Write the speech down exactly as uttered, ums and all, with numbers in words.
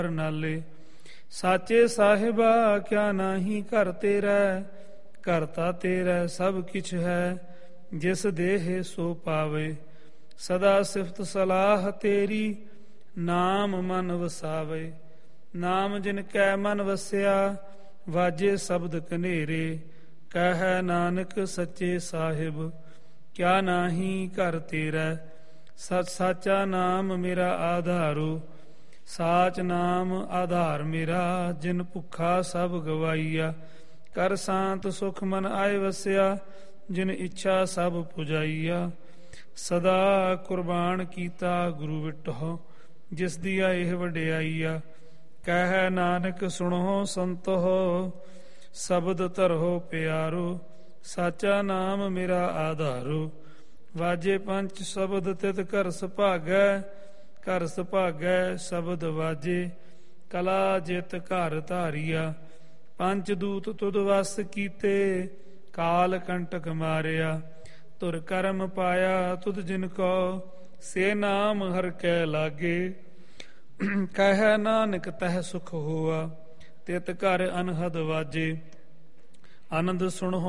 ਨਾਲੇ। ਸਾਚੇ ਸਾਹਿਬਾ ਕਿਆ ਨਾਹੀ ਘਰ ਤੇਰਾ, ਘਰ ਤੇਰਾ ਸਭ ਕਿਛ ਹੈ, ਜਿਸ ਦੇਹ ਸੋ ਪਾਵੇ। ਸਦਾ ਸਿਫਤ ਸਲਾਹ ਤੇਰੀ, ਨਾਮ ਮਨ ਵਸਾਵੇ। ਨਾਮ ਜਿਨ ਕੈ ਮਨ ਵਸਿਆ, ਵਾਜੇ ਸ਼ਬਦ ਕਨੇਰੇ। ਕਹਿ ਨਾਨਕ ਸੱਚੇ ਸਾਹਿਬ, ਕਿਆ ਨਾਹੀ ਘਰ ਤੇਰਾ। ਸਚ ਸਾਚਾ ਨਾਮ ਮੇਰਾ ਆਧਾਰੋ, ਸਾਚ ਨਾਮ ਆਧਾਰ ਮੇਰਾ। ਜਿਨ ਭੁੱਖਾ ਸਭ ਗਵਾਈਆ, ਕਰ ਸ਼ਾਂਤ ਸੁਖ ਮਨ ਆਏ ਵਸਿਆ। ਜਿਨ ਇੱਛਾ ਸਭ ਪੁਜਾਈਆ, ਸਦਾ ਕੁਰਬਾਨ ਕੀਤਾ ਗੁਰੂ ਵਿਟਹੁ। ਜਿਸ ਦੀਆ ਇਹ ਵਡਿਆਈਆ, ਕਹਿ ਨਾਨਕ ਸੁਣੋ ਸੰਤੋ। ਸ਼ਬਦ ਧਰੋ ਪਿਆਰੋ, ਸਾਚਾ ਨਾਮ ਮੇਰਾ ਆਧਾਰੋ। ਵਾਜੇ ਪੰਚ ਸ਼ਬਦ ਤਿਤ ਘਰ ਸੁਭਾਗੈ, ਘਰ ਸੁਭਾਗੈ ਸ਼ਬਦ ਵਾਜੇ। ਕਲਾ ਜਿਤ ਘਰ ਧਾਰੀਆ, ਪੰਚ ਦੂਤ ਤੁਧ ਵਸ ਕੀਤੇ। ਕਾਲ ਕੰਟਕ ਮਾਰਿਆ, ਤੁਰ ਕਰਮ ਪਾਇਆ ਤੁਧ ਜਿਨ ਕੋ। ਸੇ ਨਾਮ ਹਰਿ ਕੈ ਲਾਗੇ, ਕਹਿ ਨਾਨਕ ਤਹਿ ਸੁਖ ਹੋਆ। ਤਿਤ ਘਰ ਅਨਹਦ ਵਾਜੇ, ਆਨੰਦ ਸੁਣੋ